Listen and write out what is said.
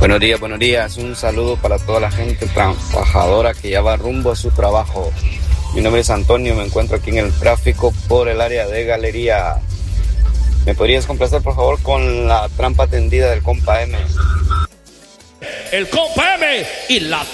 Buenos días. Un saludo para toda la gente trabajadora que ya va rumbo a su trabajo. Mi nombre es Antonio, me encuentro aquí en el tráfico por el área de Galería. ¿Me podrías complacer, por favor, con la trampa tendida del compa M? El compa M y la